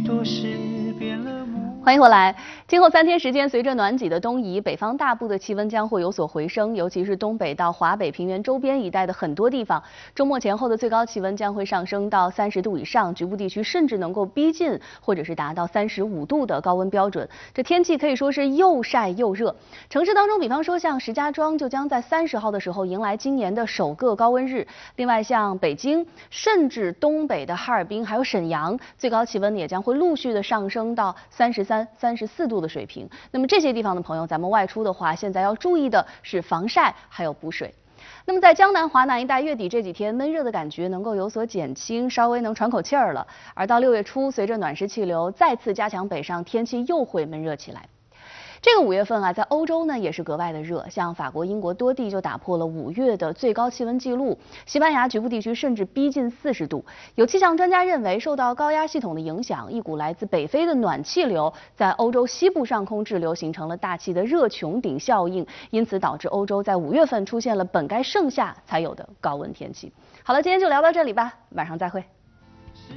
都市变了模。 欢迎回来。今后3天时间，随着暖几的东移，北方大部的气温将会有所回升，尤其是东北到华北平原周边一带的很多地方，周末前后的最高气温将会上升到30度以上，局部地区甚至能够逼近或者是达到35度的高温标准。这天气可以说是又晒又热。城市当中，比方说像石家庄就将在30号的时候迎来今年的首个高温日。另外，像北京，甚至东北的哈尔滨还有沈阳，最高气温也将会陆续的上升到33、34度的水平。那么这些地方的朋友，咱们外出的话，现在要注意的是防晒还有补水。那么在江南、华南一带，月底这几天闷热的感觉能够有所减轻，稍微能喘口气儿了。而到6月初，随着暖湿气流再次加强北上，天气又会闷热起来。这个5月份啊，在欧洲呢也是格外的热，像法国、英国多地就打破了5月的最高气温记录，西班牙局部地区甚至逼近40度。有气象专家认为，受到高压系统的影响，一股来自北非的暖气流在欧洲西部上空滞留，形成了大气的热穹顶效应，因此导致欧洲在5月份出现了本该盛夏才有的高温天气。好了，今天就聊到这里吧，晚上再会。